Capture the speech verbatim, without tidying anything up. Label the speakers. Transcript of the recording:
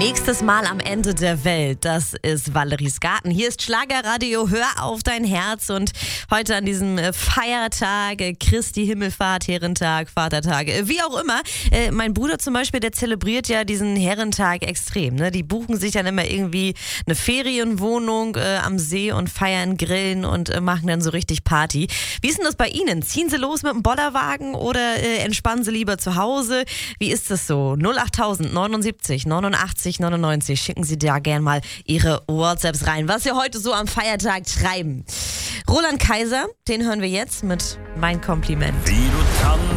Speaker 1: Nächstes Mal am Ende der Welt, das ist Valeries Garten. Hier ist Schlagerradio, hör auf dein Herz. Und heute an diesem Feiertag, Christi Himmelfahrt, Herrentag, Vatertag, wie auch immer. Mein Bruder zum Beispiel, der zelebriert ja diesen Herrentag extrem. Ne? Die buchen sich dann immer irgendwie eine Ferienwohnung äh, am See und feiern, grillen und äh, machen dann so richtig Party. Wie ist denn das bei Ihnen? Ziehen Sie los mit dem Bollerwagen oder äh, entspannen Sie lieber zu Hause? Wie ist das so? null acht neunundsiebzig neunundachtzig neunundneunzig. Schicken Sie da gern mal Ihre WhatsApps rein, was Sie heute so am Feiertag treiben. Roland Kaiser, den hören wir jetzt mit Mein Kompliment.
Speaker 2: Wie du tanzt.